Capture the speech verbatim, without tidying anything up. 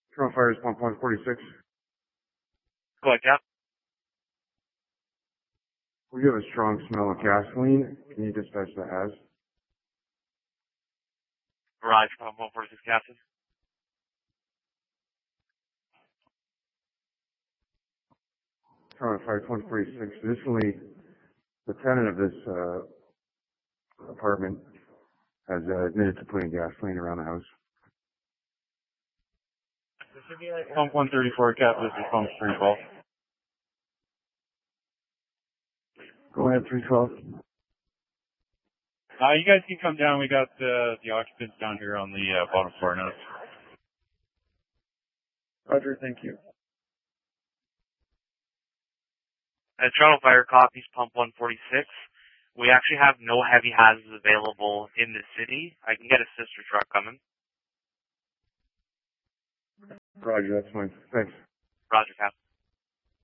Toronto Fire is pump one forty-six. Go ahead, Cap. We have a strong smell of gasoline. Can you dispatch the Has? Roger, pump one forty-six, Captain. Toronto Fire one forty-six. Additionally, the tenant of this uh, apartment has uh, admitted to putting gasoline around the house. Pump one thirty-four, Cap. This is pump three twelve. Go ahead, three twelve. Uh, you guys can come down. We got uh, the occupants down here on the uh, bottom floor now. Roger, thank you. Uh, Toronto Fire copies pump one forty-six. We actually have no heavy hazards available in the city. I can get a sister truck coming. Roger, that's fine. Thanks.